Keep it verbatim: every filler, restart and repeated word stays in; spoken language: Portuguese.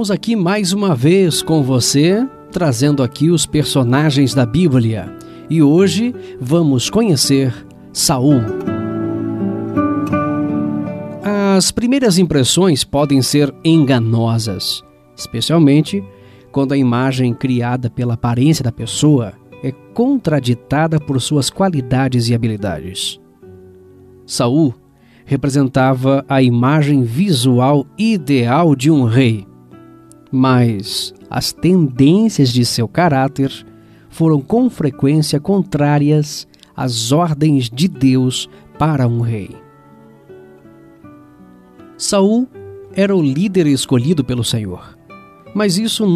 Estamos aqui mais uma vez com você, trazendo aqui os personagens da Bíblia. E hoje vamos conhecer Saul. As primeiras impressões podem ser enganosas, especialmente quando a imagem criada pela aparência da pessoa é contraditada por suas qualidades e habilidades. Saul representava a imagem visual ideal de um rei, mas as tendências de seu caráter foram com frequência contrárias às ordens de Deus para um rei. Saul era o líder escolhido pelo Senhor, mas isso